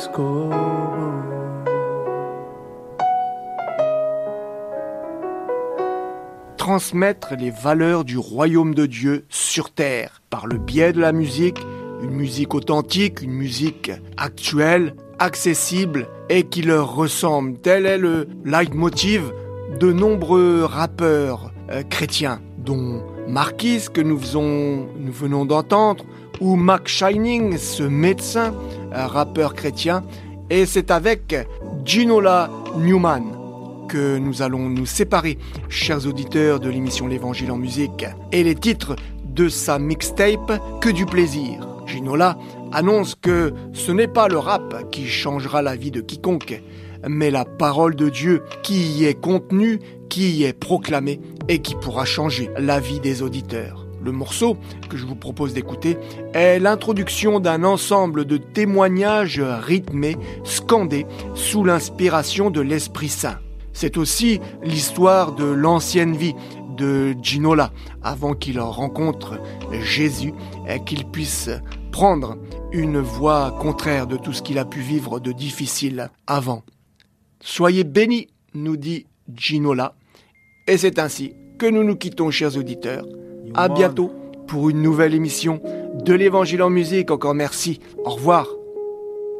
disco. Transmettre les valeurs du royaume de Dieu sur terre par le biais de la musique, une musique authentique, une musique actuelle, accessible et qui leur ressemble. Tel est le leitmotiv de nombreux rappeurs chrétiens, dont Marquis que nous venons d'entendre, ou Mac Shining, ce médecin, rappeur chrétien, et c'est avec Ginola Newman que nous allons nous séparer, chers auditeurs de l'émission L'Évangile en musique, et les titres de sa mixtape Que du plaisir. Ginola annonce que ce n'est pas le rap qui changera la vie de quiconque, mais la parole de Dieu qui y est contenue, qui y est proclamée et qui pourra changer la vie des auditeurs. Le morceau que je vous propose d'écouter est l'introduction d'un ensemble de témoignages rythmés, scandés, sous l'inspiration de l'Esprit Saint. C'est aussi l'histoire de l'ancienne vie de Ginola, avant qu'il rencontre Jésus et qu'il puisse prendre une voie contraire de tout ce qu'il a pu vivre de difficile avant. Soyez bénis, nous dit Ginola, et c'est ainsi que nous nous quittons, chers auditeurs. À bientôt pour une nouvelle émission de l'Évangile en musique. Encore merci. Au revoir.